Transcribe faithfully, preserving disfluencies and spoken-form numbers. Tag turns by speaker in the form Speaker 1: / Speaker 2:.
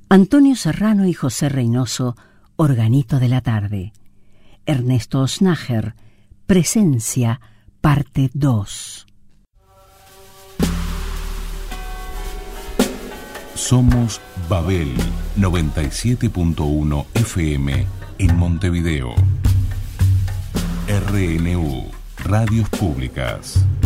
Speaker 1: Antonio Serrano y José Reynoso, Organito de la tarde. Ernesto Osnager, Presencia, parte dos.
Speaker 2: Somos Babel noventa y siete punto uno F M en Montevideo. R N U, Radios Públicas.